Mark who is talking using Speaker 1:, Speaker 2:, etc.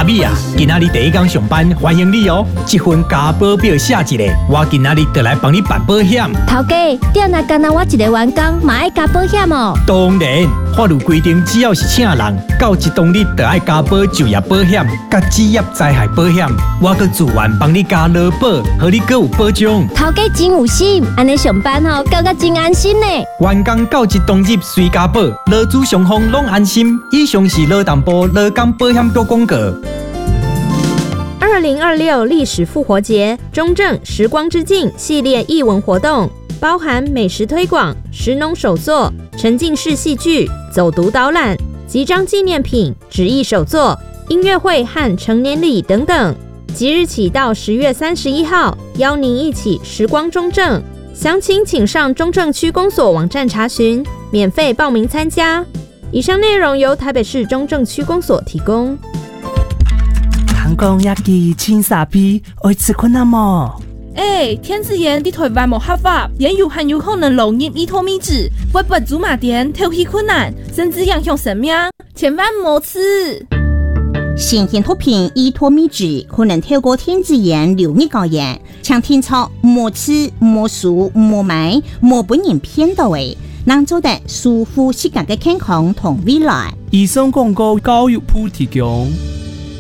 Speaker 1: 米啊，今仔日第一天上班，欢迎你哦！这份加保表写一个，我今仔日就来帮你办保险。
Speaker 2: 头家，店内干那我一个员工，嘛爱加保险哦。
Speaker 1: 当然，法律规定，只要是请人，到一当日就要加保就业保险、甲职业灾害保险。我阁自愿帮你加劳保，互你阁有保障。
Speaker 2: 头家真有心，安尼上班吼，感觉真安心呢。
Speaker 1: 员工到一当日随加保，劳资双方拢安心。以上是劳动部劳工保险局广告。
Speaker 3: 2026历史复活节中正时光之境系列艺文活动，包含美食推广、食农手作、沉浸式戏剧、走读导览、集章纪念品、纸艺手作、音乐会和成年礼等等。即日起到10月31号，邀您一起时光中正。详情请上中正区公所网站查询，免费报名参加。以上内容由台北市中正区公所提供。
Speaker 4: 人讲野鸡青沙皮，爱吃困难么？
Speaker 5: 天子炎伫台湾无合法，也有可能漏入伊托米脂，会不足马点，头皮困难，甚至影响生命，千万莫吃。
Speaker 6: 新型毒品伊托米脂可能透过天子炎流入高炎，请听操莫吃、莫数、莫买、莫本人骗到位，能做得舒服适合嘅健康同未来。
Speaker 4: 以上广告交由普提供。